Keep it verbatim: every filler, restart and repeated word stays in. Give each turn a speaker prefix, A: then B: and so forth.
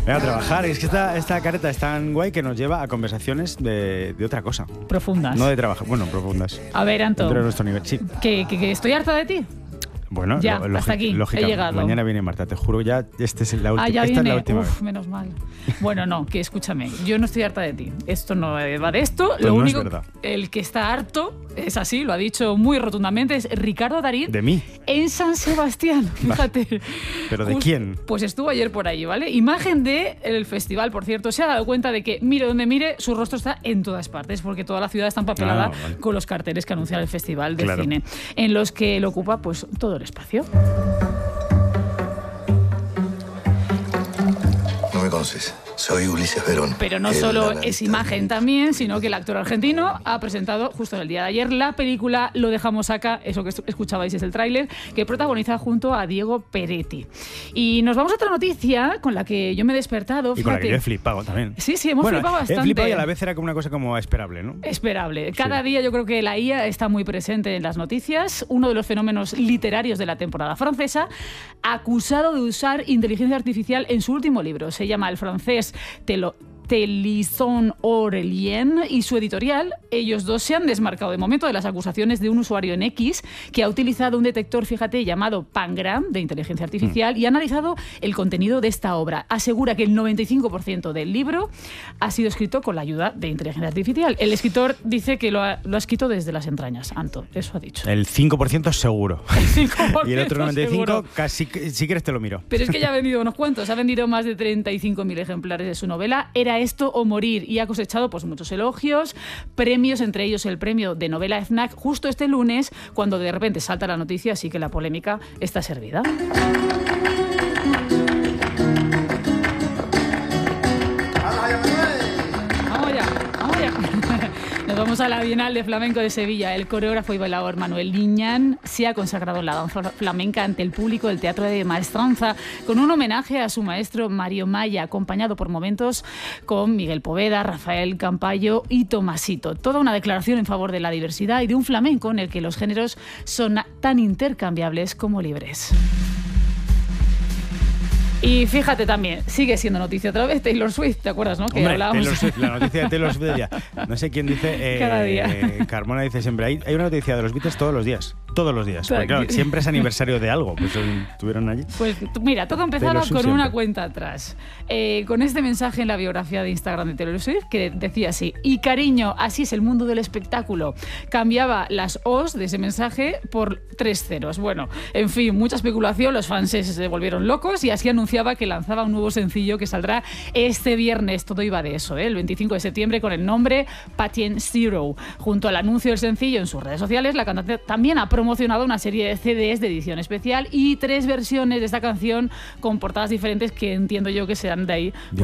A: Venga a trabajar. Es que esta, esta careta es tan guay que nos lleva a conversaciones de, de otra cosa.
B: Profundas.
A: No de trabajar. Bueno, profundas.
B: A ver, Anto.
A: Dentro de nuestro nivel, sí.
B: ¿Que, que, que estoy harta de ti?
A: Bueno,
B: ya,
A: lo,
B: hasta aquí,
A: lógica,
B: he llegado.
A: Mañana viene Marta, te juro ya, este es la, ulti-
B: ah, ya
A: esta
B: viene.
A: es la última
B: Uf,
A: vez.
B: menos mal. Bueno, no, que escúchame, yo no estoy harta de ti. Esto no va de esto.
A: Pues
B: lo
A: no
B: único,
A: es verdad.
B: El que está harto, es así, lo ha dicho muy rotundamente, es Ricardo Darín.
A: ¿De mí?
B: En San Sebastián, fíjate.
A: ¿Pero de
B: Just,
A: quién?
B: Pues estuvo ayer por allí, ¿vale? Imagen del festival, por cierto. Se ha dado cuenta de que, mire donde mire, su rostro está en todas partes, porque toda la ciudad está empapelada
A: ah, vale.
B: con los carteles que anuncian el festival de
A: claro.
B: cine, en los que lo ocupa pues todo el espacio.
C: No me conoces. Soy Ulises Verón.
B: Pero no solo es imagen también, sino que el actor argentino ha presentado justo en el día de ayer la película Lo dejamos acá, eso que escuchabais es el tráiler, que protagoniza junto a Diego Peretti. Y nos vamos a otra noticia con la que yo me he despertado.
A: Y
B: fíjate.
A: con la que yo he flipado también.
B: Sí, sí, hemos
A: bueno,
B: flipado bastante.
A: He flipado y a la vez era como una cosa como esperable, ¿no?
B: Esperable. Cada
A: sí.
B: día yo creo que la I A está muy presente en las noticias. Uno de los fenómenos literarios de la temporada francesa, acusado de usar inteligencia artificial en su último libro. Se llama El francés Telo Télisson Aurélien y su editorial. Ellos dos se han desmarcado de momento de las acusaciones de un usuario en X que ha utilizado un detector, fíjate, llamado Pangram de inteligencia artificial mm. y ha analizado el contenido de esta obra. Asegura que el noventa y cinco por ciento del libro ha sido escrito con la ayuda de inteligencia artificial. El escritor dice que lo ha, lo ha escrito desde las entrañas. Anto, eso ha dicho.
A: El cinco por ciento seguro.
B: El cinco por ciento
A: y el otro noventa y cinco por ciento
B: seguro.
A: casi, si quieres te lo miro.
B: Pero es que ya ha vendido unos cuantos. Ha vendido más de treinta y cinco mil ejemplares de su novela. Era esto o morir, y ha cosechado pues muchos elogios, premios, entre ellos el premio de novela FNAC, justo este lunes, cuando de repente salta la noticia, así que la polémica está servida. Vamos ya, vamos ya. Nos vamos a la Bienal de Flamenco de Sevilla. El coreógrafo y bailador Manuel Liñán se ha consagrado en la danza flamenca ante el público del Teatro de Maestranza con un homenaje a su maestro Mario Maya, acompañado por momentos con Miguel Poveda, Rafael Campayo y Tomasito. Toda una declaración en favor de la diversidad y de un flamenco en el que los géneros son tan intercambiables como libres. Y fíjate también, sigue siendo noticia otra vez Taylor Swift, ¿te acuerdas, no? Que
A: Hombre,
B: hablábamos.
A: Taylor Swift, la noticia de Taylor Swift del día. No sé quién dice... Eh,
B: Cada día.
A: Carmona dice siempre, hay, hay una noticia de los Beatles todos los días. Todos los días. Porque claro, siempre es aniversario de algo. Pues estuvieron allí.
B: Pues mira, todo empezaba
A: Taylor
B: con
A: Swift
B: una
A: siempre.
B: cuenta atrás. Eh, con este mensaje en la biografía de Instagram de Taylor Swift que decía así: y cariño, así es el mundo del espectáculo. Cambiaba las O's de ese mensaje por tres ceros. Bueno, en fin, mucha especulación. Los fans se volvieron locos y así anunciaba que lanzaba un nuevo sencillo que saldrá este viernes. Todo iba de eso, ¿eh? El veinticinco de septiembre, con el nombre Patient Zero. Junto al anuncio del sencillo en sus redes sociales, la cantante también ha promocionado una serie de C Ds de edición especial y tres versiones de esta canción con portadas diferentes que entiendo yo que serán de ahí.